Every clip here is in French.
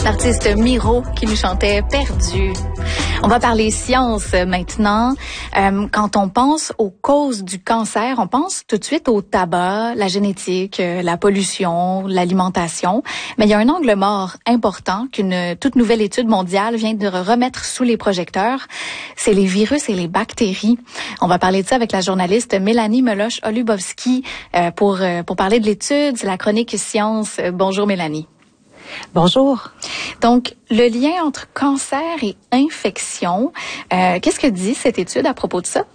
l'artiste Miro qui nous chantait Perdu. On va parler science maintenant. Quand on pense aux causes du cancer, on pense tout de suite au tabac, la génétique, la pollution, l'alimentation. Mais il y a un angle mort important qu'une toute nouvelle étude mondiale vient de remettre sous les projecteurs. C'est les virus et les bactéries. On va parler de ça avec la journaliste Mélanie Meloche-Olubowski pour parler de l'étude. C'est la chronique science. Bonjour Mélanie. Bonjour. Donc, le lien entre cancer et infection, qu'est-ce que dit cette étude à propos de ça?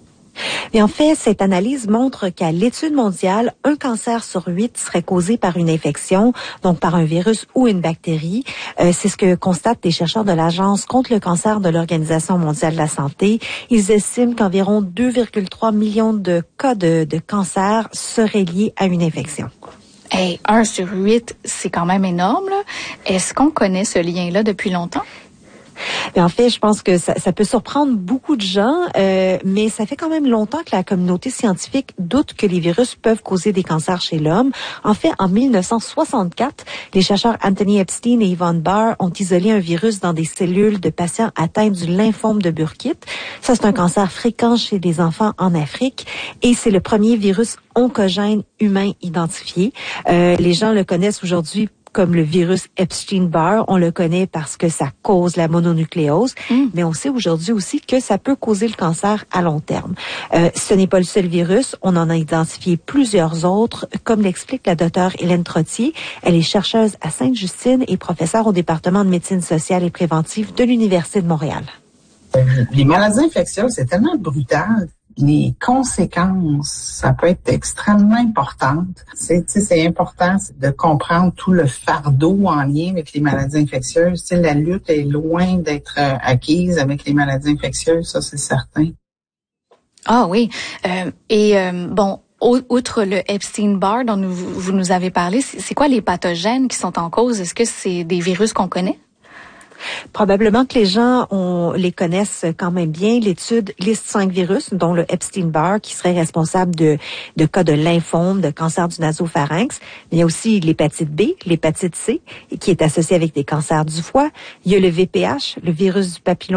Et en fait, cette analyse montre qu'à l'étude mondiale, un cancer sur 8 serait causé par une infection, donc par un virus ou une bactérie. C'est ce que constatent les chercheurs de l'Agence contre le cancer de l'Organisation mondiale de la santé. Ils estiment qu'environ 2,3 millions de cas de cancer seraient liés à une infection. Hey, 1 sur 8, c'est quand même énorme, là. Est-ce qu'on connaît ce lien-là depuis longtemps? Mais en fait, je pense que ça peut surprendre beaucoup de gens, mais ça fait quand même longtemps que la communauté scientifique doute que les virus peuvent causer des cancers chez l'homme. En fait, en 1964, les chercheurs Anthony Epstein et Yvonne Barr ont isolé un virus dans des cellules de patients atteints du lymphome de Burkitt. Ça, c'est un cancer fréquent chez des enfants en Afrique et c'est le premier virus oncogène humain identifié. Les gens le connaissent aujourd'hui comme le virus Epstein-Barr. On le connaît parce que ça cause la mononucléose, mais on sait aujourd'hui aussi que ça peut causer le cancer à long terme. Ce n'est pas le seul virus. On en a identifié plusieurs autres, comme l'explique la docteure Hélène Trottier. Elle est chercheuse à Sainte-Justine et professeure au département de médecine sociale et préventive de l'Université de Montréal. Les maladies infectieuses, c'est tellement brutal. Les conséquences, ça peut être extrêmement importante. C'est important de comprendre tout le fardeau en lien avec les maladies infectieuses. La lutte est loin d'être acquise avec les maladies infectieuses, ça c'est certain. Ah oui. Bon, outre le Epstein-Barr dont vous nous avez parlé, c'est quoi les pathogènes qui sont en cause? Est-ce que c'est des virus qu'on connaît? Probablement que les gens les connaissent quand même bien. L'étude liste 5 virus, dont le Epstein-Barr, qui serait responsable de cas de lymphome, de cancer du nasopharynx. Mais il y a aussi l'hépatite B, l'hépatite C, qui est associée avec des cancers du foie. Il y a le VPH, le virus du papillome